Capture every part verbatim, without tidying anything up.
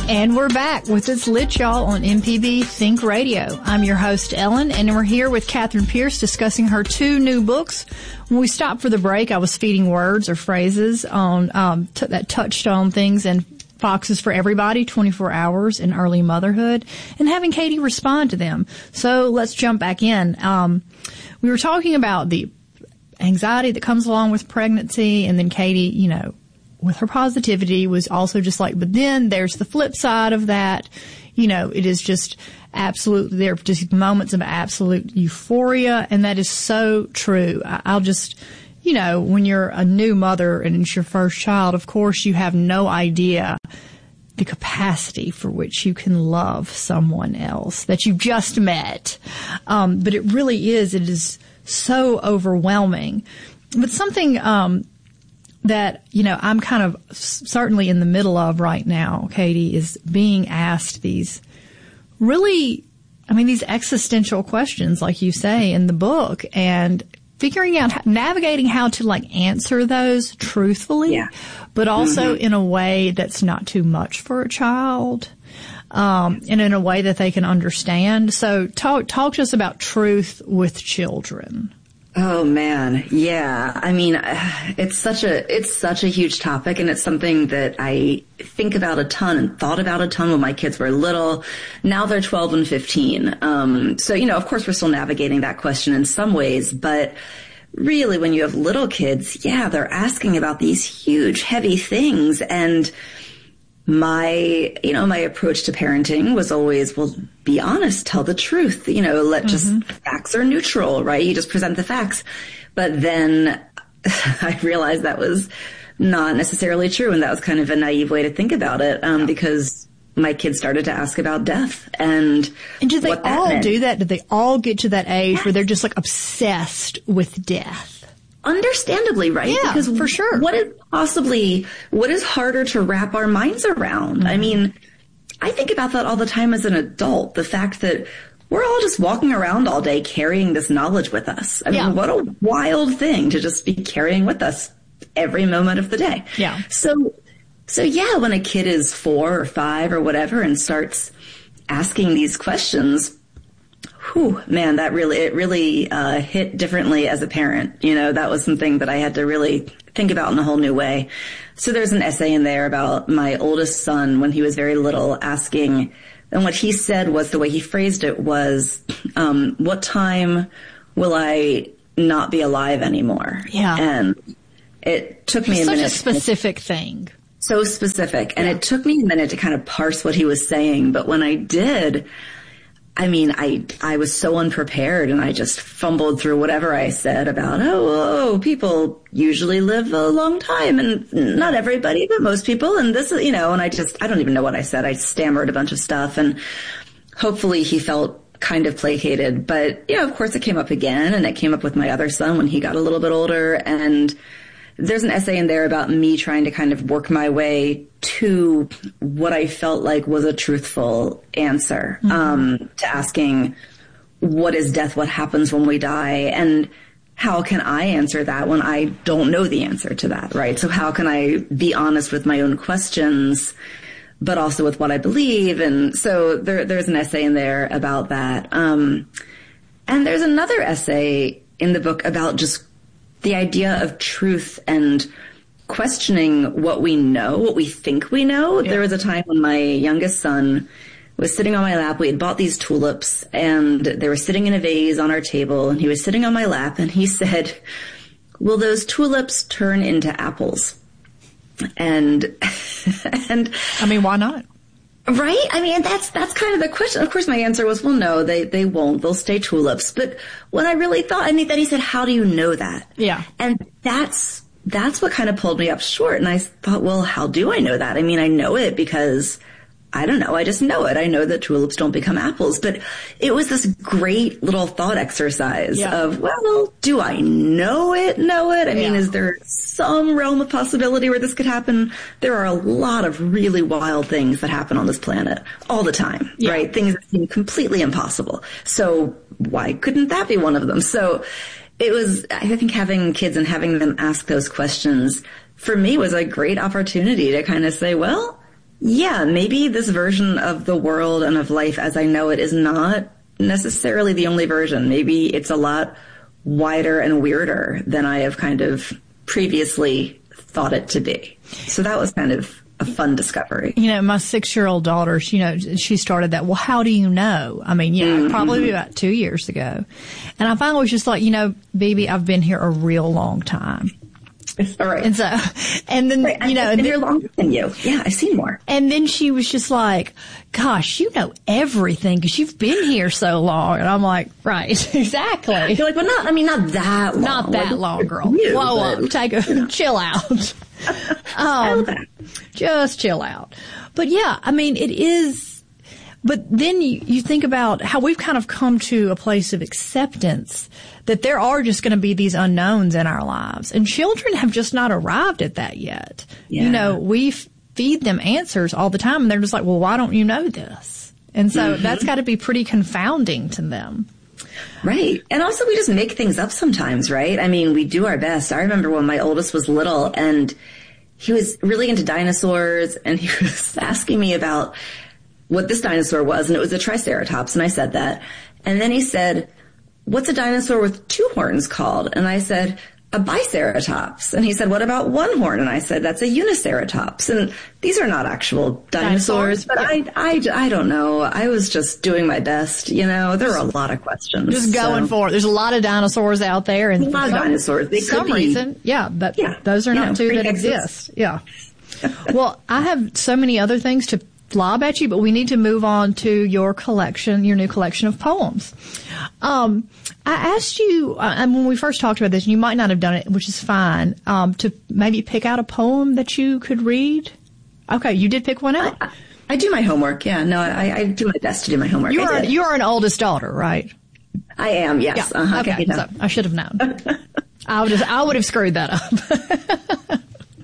And we're back with It's Lit, y'all, on M P B Think Radio. I'm your host, Ellen, and we're here with Catherine Pierce discussing her two new books. When we stopped for the break, I was feeding words or phrases on um, t- that touched on things and Foxes for Everybody, twenty-four hours in Early Motherhood, and having Katie respond to them. So let's jump back in. Um, we were talking about the anxiety that comes along with pregnancy, and then Katie, you know, with her positivity was also just like, but then there's the flip side of that. You know, it is just absolutely, there are just moments of absolute euphoria, and that is so true. I'll just, you know, when you're a new mother and it's your first child, of course you have no idea the capacity for which you can love someone else that you've just met. Um, but it really is, it is so overwhelming. But something, um, that, you know, I'm kind of certainly in the middle of right now, Katie, is being asked these really, I mean, these existential questions, like you say in the book, and figuring out, navigating how to like answer those truthfully, yeah. but also mm-hmm. in a way that's not too much for a child, um, and in a way that they can understand. So talk, talk to us about truth with children. Oh man. Yeah. I mean, it's such a, it's such a huge topic, and it's something that I think about a ton and thought about a ton when my kids were little. Now they're twelve and fifteen. Um, so, you know, of course we're still navigating that question in some ways, but really when you have little kids, yeah, they're asking about these huge, heavy things. And my, you know, my approach to parenting was always, well, be honest, tell the truth, you know, let just mm-hmm. facts are neutral, right? You just present the facts. But then I realized that was not necessarily true. And that was kind of a naive way to think about it, um, yeah. because my kids started to ask about death and And do they what that all meant. do that? Do they all get to that age yes. where they're just like obsessed with death? Understandably, right? Yeah, because for sure. What is possibly, what is harder to wrap our minds around? Mm-hmm. I mean, I think about that all the time as an adult. The fact that we're all just walking around all day carrying this knowledge with us. I yeah. mean, what a wild thing to just be carrying with us every moment of the day. Yeah. So, so yeah, when a kid is four or five or whatever and starts asking these questions, whew, man, that really, it really, uh, hit differently as a parent. You know, that was something that I had to really think about in a whole new way. So there's an essay in there about my oldest son when he was very little asking, and what he said was, the way he phrased it was, um, what time will I not be alive anymore? Yeah. And it took me it's a such minute. Such a specific thing. So specific. And yeah. it took me a minute to kind of parse what he was saying. But when I did, I mean, I, I was so unprepared, and I just fumbled through whatever I said about, oh, oh, people usually live a long time, and not everybody, but most people. And this is, you know, and I just, I don't even know what I said. I stammered a bunch of stuff, and hopefully he felt kind of placated. But, you know, of course it came up again, and it came up with my other son when he got a little bit older. And there's an essay in there about me trying to kind of work my way to what I felt like was a truthful answer, mm-hmm. um, to asking, what is death? What happens when we die? And how can I answer that when I don't know the answer to that, right? So how can I be honest with my own questions, but also with what I believe? And so there, there's an essay in there about that. Um, and there's another essay in the book about just the idea of truth and questioning what we know, what we think we know. Yeah. There was a time when my youngest son was sitting on my lap. We had bought these tulips, and they were sitting in a vase on our table, and he was sitting on my lap, and he said, will those tulips turn into apples? And, and I mean, why not? Right? I mean, that's, that's kind of the question. Of course, my answer was, well, no, they, they won't. They'll stay tulips. But when I really thought, I mean, then he said, how do you know that? Yeah. And that's, that's what kind of pulled me up short. And I thought, well, how do I know that? I mean, I know it because I don't know. I just know it. I know that tulips don't become apples. But it was this great little thought exercise yeah. of, well, do I know it? Know it? I yeah. mean, is there some realm of possibility where this could happen? There are a lot of really wild things that happen on this planet all the time, yeah. right? Things that seem completely impossible. So why couldn't that be one of them? So it was, I think having kids and having them ask those questions for me was a great opportunity to kind of say, well, yeah, maybe this version of the world and of life as I know it is not necessarily the only version. Maybe it's a lot wider and weirder than I have kind of previously thought it to be. So that was kind of a fun discovery. You know, my six-year-old daughter, she, you know, she started that, well, how do you know? I mean, yeah, mm-hmm. probably about two years ago. And I finally was just like, you know, baby, I've been here a real long time. All right. And so, and then, right. you know, I've been here longer than you. Yeah, I've seen more. And then she was just like, gosh, you know everything because you've been here so long. And I'm like, right, exactly. You're like, well, not, I mean, not that long. Not that like, long, girl. You, Whoa, but, whoa, take a, you know. chill out. um, just chill out. But yeah, I mean, it is. But then you, you think about how we've kind of come to a place of acceptance that there are just going to be these unknowns in our lives. And children have just not arrived at that yet. Yeah. You know, we f- feed them answers all the time and they're just like, well, why don't you know this? And so mm-hmm. that's got to be pretty confounding to them. Right. And also we just make things up sometimes, right? I mean, we do our best. I remember when my oldest was little and he was really into dinosaurs and he was asking me about what this dinosaur was, and it was a triceratops, and I said that. And then he said, what's a dinosaur with two horns called? And I said, a biceratops. And he said, what about one horn? And I said, that's a uniceratops. And these are not actual dinosaurs, dinosaurs but yeah. I, I, I don't know. I was just doing my best, you know. There are a lot of questions. Just going so. for it. There's a lot of dinosaurs out there. And a lot some, of dinosaurs. They some could be, reason, yeah, but yeah, those are not know, two that exist. Yeah. Well, I have so many other things to lob at you, but we need to move on to your collection, your new collection of poems. Um, I asked you, uh, and when we first talked about this, and you might not have done it, which is fine, um, to maybe pick out a poem that you could read. Okay, you did pick one out. I, I do my homework. Yeah, no, I, I do my best to do my homework. You are you are an oldest daughter, right? I am. Yes. Yeah. Uh-huh. Okay. okay so I should have known. I would have, I would have screwed that up.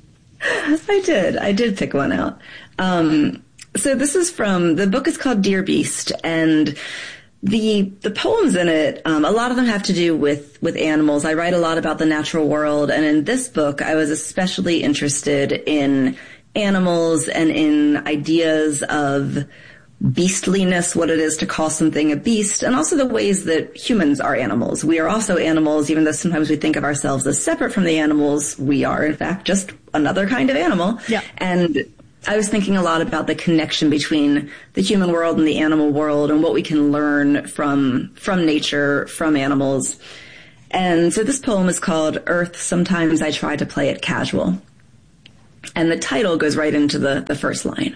I did. I did pick one out. Um, So this is from, the book is called Dear Beast, and the the poems in it, um, a lot of them have to do with, with animals. I write a lot about the natural world, and in this book, I was especially interested in animals and in ideas of beastliness, what it is to call something a beast, and also the ways that humans are animals. We are also animals, even though sometimes we think of ourselves as separate from the animals. We are, in fact, just another kind of animal. Yeah. And I was thinking a lot about the connection between the human world and the animal world and what we can learn from from nature, from animals. And so this poem is called Earth, Sometimes I Try to Play It Casual. And the title goes right into the, the first line.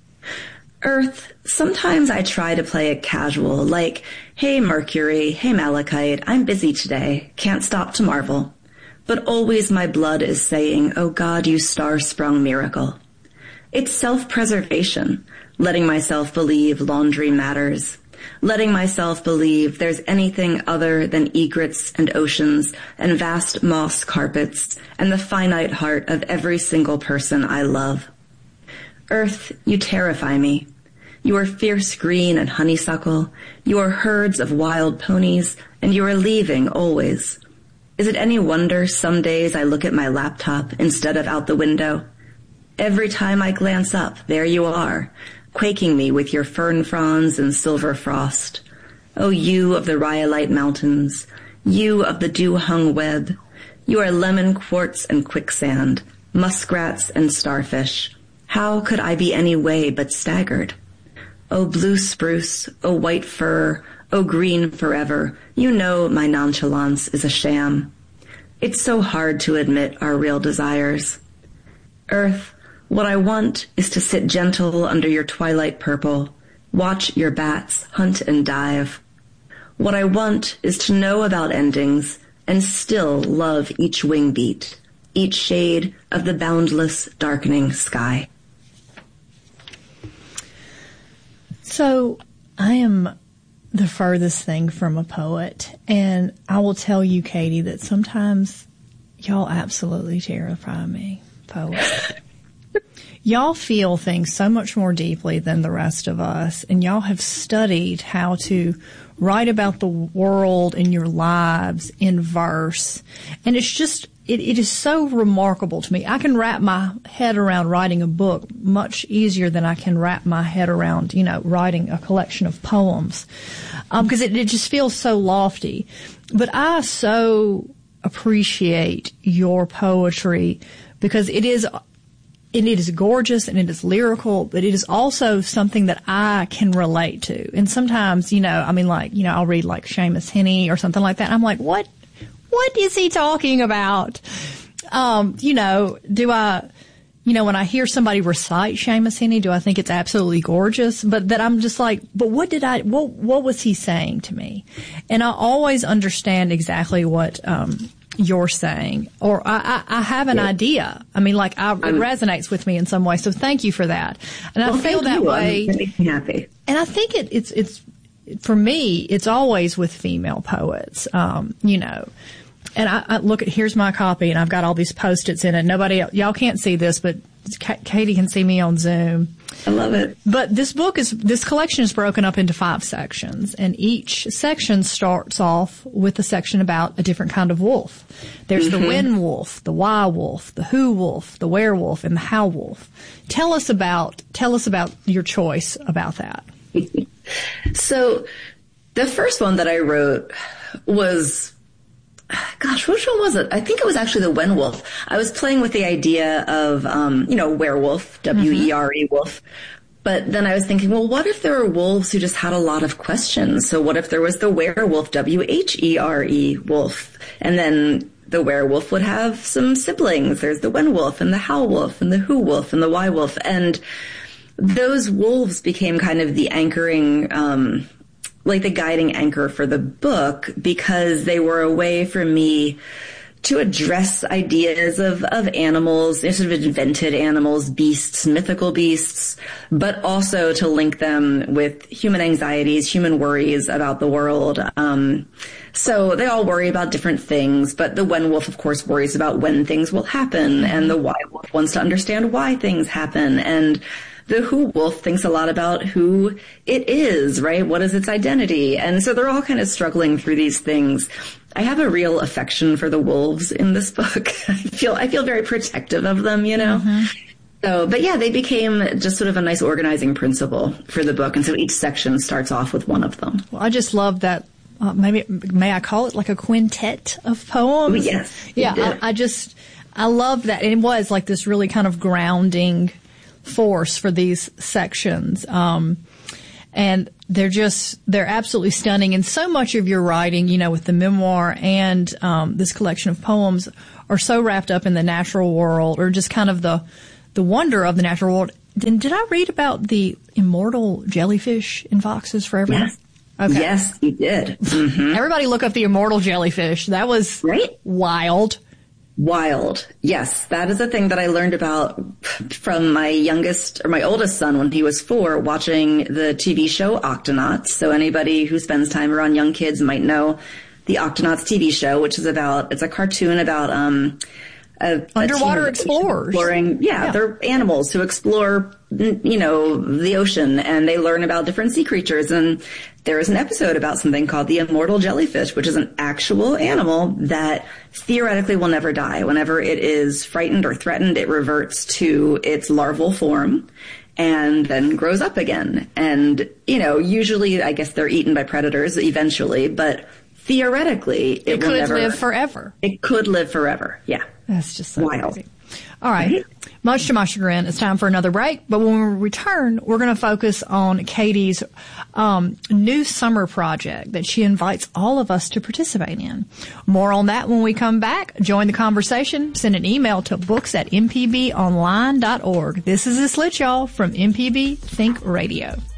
Earth, sometimes I try to play it casual, like, hey Mercury, hey Malachite, I'm busy today, can't stop to marvel. But always my blood is saying, oh God, you star-sprung miracle. It's self-preservation, letting myself believe laundry matters, letting myself believe there's anything other than egrets and oceans and vast moss carpets and the finite heart of every single person I love. Earth, you terrify me. You are fierce green and honeysuckle, you are herds of wild ponies, and you are leaving always. Is it any wonder some days I look at my laptop instead of out the window? Every time I glance up, there you are, quaking me with your fern fronds and silver frost. Oh, you of the rhyolite mountains, you of the dew-hung web, you are lemon quartz and quicksand, muskrats and starfish. How could I be any way but staggered? Oh, blue spruce, oh, white fir, oh, green forever, you know my nonchalance is a sham. It's so hard to admit our real desires. Earth, what I want is to sit gentle under your twilight purple, watch your bats hunt and dive. What I want is to know about endings and still love each wing beat, each shade of the boundless, darkening sky. So I am the furthest thing from a poet, and I will tell you, Katie, that sometimes y'all absolutely terrify me, poets. Y'all feel things so much more deeply than the rest of us, and y'all have studied how to write about the world and your lives in verse. And it's just, it, it is so remarkable to me. I can wrap my head around writing a book much easier than I can wrap my head around, you know, writing a collection of poems, because um, it, it just feels so lofty. But I so appreciate your poetry because it is, and it is gorgeous and it is lyrical, but it is also something that I can relate to. And sometimes, you know, I mean, like, you know, I'll read like Seamus Heaney or something like that. And I'm like, what? What is he talking about? Um, you know, do I, you know, when I hear somebody recite Seamus Heaney, do I think it's absolutely gorgeous? But that I'm just like, but what did I, what, what was he saying to me? And I always understand exactly what, um, you're saying, or I, I, I have an yeah. idea. I mean, like, I, it um, resonates with me in some way. So thank you for that. And well, I feel that you. way. It makes me happy. And I think it, it's, it's, for me, it's always with female poets, um, you know. And I, I look at, here's my copy, and I've got all these Post-its in it. Nobody, y'all can't see this, but Katie can see me on Zoom. I love it. But this book is, this collection is broken up into five sections, and each section starts off with a section about a different kind of wolf. There's mm-hmm. the when wolf, the why wolf, the who wolf, the where wolf, and the how wolf. Tell us about, tell us about your choice about that. So the first one that I wrote was, gosh, which one was it? I think it was actually the when wolf. I was playing with the idea of, um, you know, werewolf, W E R E wolf. But then I was thinking, well, what if there were wolves who just had a lot of questions? So what if there was the werewolf, W H E R E wolf? And then the werewolf would have some siblings. There's the when wolf and the how wolf and the who wolf and the why wolf. And those wolves became kind of the anchoring, um, like the guiding anchor for the book, because they were a way for me to address ideas of, of animals, sort of invented animals, beasts, mythical beasts, but also to link them with human anxieties, human worries about the world. Um, so they all worry about different things, but the when wolf, of course, worries about when things will happen, and the why wolf wants to understand why things happen, and the who wolf thinks a lot about who it is, right? What is its identity? And so they're all kind of struggling through these things. I have a real affection for the wolves in this book. I feel, I feel very protective of them, you know? Mm-hmm. So, but yeah, they became just sort of a nice organizing principle for the book. And so each section starts off with one of them. Well, I just love that. Uh, maybe, may I call it like a quintet of poems? Oh, yes. Yeah. I, I just, I love that. And it was like this really kind of grounding force for these sections. Um, and they're just, they're absolutely stunning. And so much of your writing, you know, with the memoir and, um, this collection of poems are so wrapped up in the natural world, or just kind of the, the wonder of the natural world. Did, did I read about the immortal jellyfish in Foxes Forever? Yes. Okay. Yes, you did. Mm-hmm. Everybody look up the immortal jellyfish. That was right? wild. Wild. Yes, that is a thing that I learned about from my youngest or my oldest son when he was four, watching the T V show Octonauts. So anybody who spends time around young kids might know the Octonauts T V show, which is about, it's a cartoon about, um, a, underwater a explorers. Exploring, yeah, yeah, they're animals who explore, you know, the ocean, and they learn about different sea creatures. And there is an episode about something called the immortal jellyfish, which is an actual animal that theoretically will never die. Whenever it is frightened or threatened, it reverts to its larval form and then grows up again. And, you know, usually I guess they're eaten by predators eventually, but theoretically it, it will could never live forever. It could live forever. Yeah. That's just so wild. Crazy. All right. Much to my chagrin, it's time for another break. But when we return, we're going to focus on Katie's um, new summer project that she invites all of us to participate in. More on that when we come back. Join the conversation. Send an email to books at m p b online dot org. This is This Lit, y'all, from M P B Think Radio.